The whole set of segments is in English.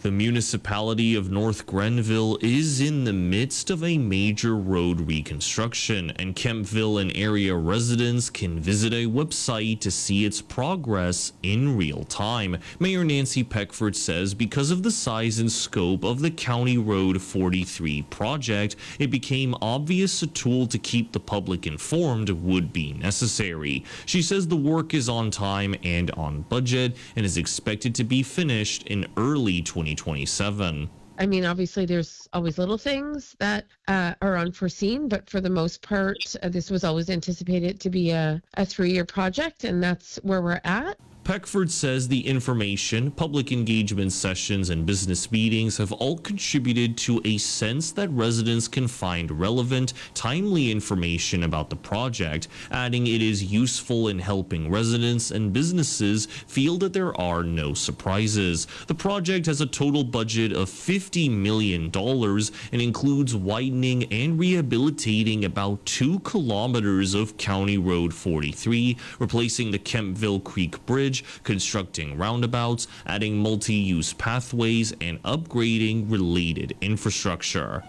The municipality of North Grenville is in the midst of a major road reconstruction, and Kemptville and area residents can visit a website to see its progress in real time. Mayor Nancy Peckford says because of the size and scope of the County Road 43 project, it became obvious a tool to keep the public informed would be necessary. She says the work is on time and on budget and is expected to be finished in early 2027. I mean, obviously, there's always little things that are unforeseen, but for the most part, this was always anticipated to be a 3-year project, and that's where we're at. Peckford says the information, public engagement sessions, and business meetings have all contributed to a sense that residents can find relevant, timely information about the project, adding it is useful in helping residents and businesses feel that there are no surprises. The project has a total budget of $50 million and includes widening and rehabilitating about 2 kilometers of County Road 43, replacing the Kemptville Creek Bridge, constructing roundabouts, adding multi-use pathways, and upgrading related infrastructure.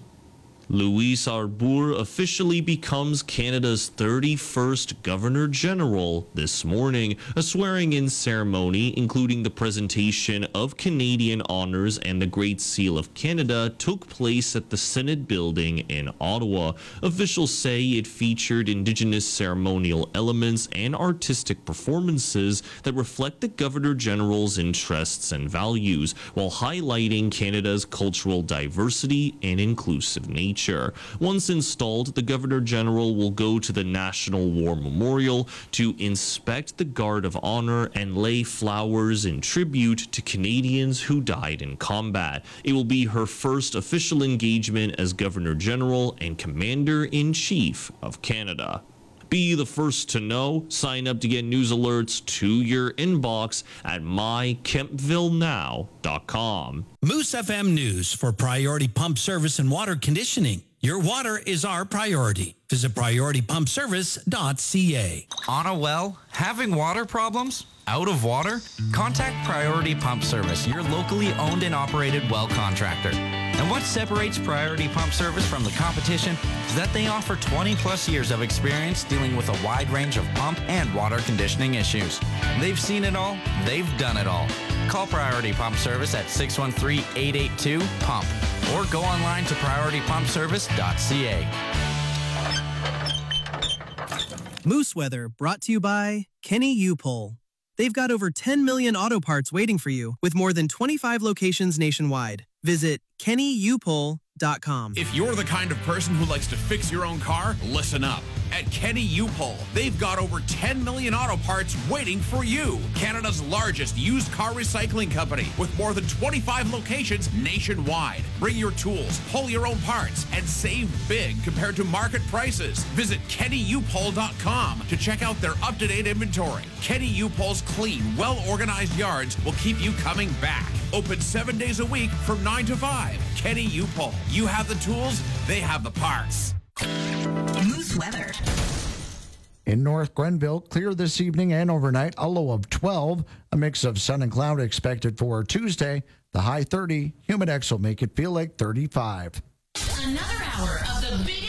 Louise Arbour officially becomes Canada's 31st Governor General this morning. A swearing-in ceremony, including the presentation of Canadian honors and the Great Seal of Canada, took place at the Senate Building in Ottawa. Officials say it featured Indigenous ceremonial elements and artistic performances that reflect the Governor General's interests and values, while highlighting Canada's cultural diversity and inclusive nature. Once installed, the Governor General will go to the National War Memorial to inspect the Guard of Honor and lay flowers in tribute to Canadians who died in combat. It will be her first official engagement as Governor General and Commander-in-Chief of Canada. Be the first to know. Sign up to get news alerts to your inbox at mykemptvillenow.com. Moose FM News for Priority Pump Service and Water Conditioning. Your water is our priority. Visit prioritypumpservice.ca. On a well? Having water problems? Out of water? Contact Priority Pump Service, your locally owned and operated well contractor. And what separates Priority Pump Service from the competition is that they offer 20 plus years of experience dealing with a wide range of pump and water conditioning issues. They've seen it all, they've done it all. Call Priority Pump Service at 613-882-PUMP or go online to prioritypumpservice.ca. Moose Weather brought to you by Kenny U-Pole. They've got over 10 million auto parts waiting for you with more than 25 locations nationwide. Visit KennyUpole.com. If you're the kind of person who likes to fix your own car, listen up. At Kenny U-Pole, they've got over 10 million auto parts waiting for you. Canada's largest used car recycling company with more than 25 locations nationwide. Bring your tools, pull your own parts, and save big compared to market prices. Visit KennyUpole.com to check out their up-to-date inventory. Kenny U-Pole's clean, well-organized yards will keep you coming back. Open 7 days a week from 9 to 5. Kenny U-Pole. You have the tools, they have the parts. Moose weather. In North Grenville, clear this evening and overnight, a low of 12. A mix of sun and cloud expected for Tuesday. The high 30. Humidex will make it feel like 35. Another hour of the big